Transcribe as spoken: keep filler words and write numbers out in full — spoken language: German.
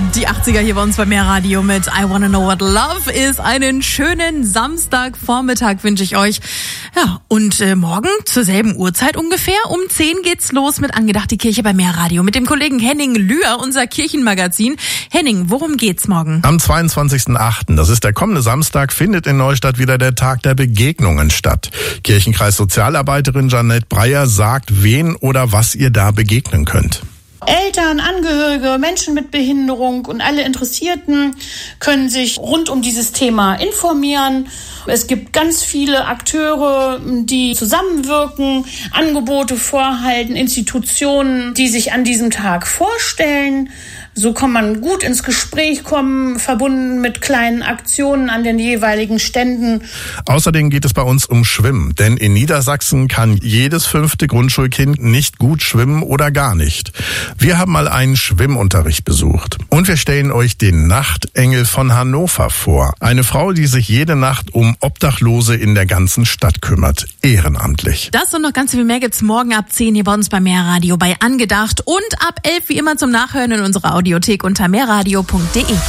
Die achtziger hier bei uns bei Mehr Radio mit I Wanna Know What Love ist. Einen schönen Samstagvormittag wünsche ich euch. Ja, und äh, morgen zur selben Uhrzeit ungefähr um zehn geht's los mit Angedacht die Kirche bei Mehr Radio mit dem Kollegen Henning Lühr, unser Kirchenmagazin. Henning, worum geht's morgen? Am zweiundzwanzigsten achten, das ist der kommende Samstag, findet in Neustadt wieder der Tag der Begegnungen statt. Kirchenkreis Sozialarbeiterin Janette Breyer sagt, wen oder was ihr da begegnen könnt. Eltern, Angehörige, Menschen mit Behinderung und alle Interessierten können sich rund um dieses Thema informieren. Es gibt ganz viele Akteure, die zusammenwirken, Angebote vorhalten, Institutionen, die sich an diesem Tag vorstellen. So kann man gut ins Gespräch kommen, verbunden mit kleinen Aktionen an den jeweiligen Ständen. Außerdem geht es bei uns um Schwimmen, denn in Niedersachsen kann jedes fünfte Grundschulkind nicht gut schwimmen oder gar nicht. Wir haben mal einen Schwimmunterricht besucht und wir stellen euch den Nachtengel von Hannover vor. Eine Frau, die sich jede Nacht um Obdachlose in der ganzen Stadt kümmert, ehrenamtlich. Das und noch ganz viel mehr gibt's morgen ab zehn hier bei uns bei Mehr Radio bei Angedacht und ab elf wie immer zum Nachhören in unserer Audiothek unter mehrradio punkt de.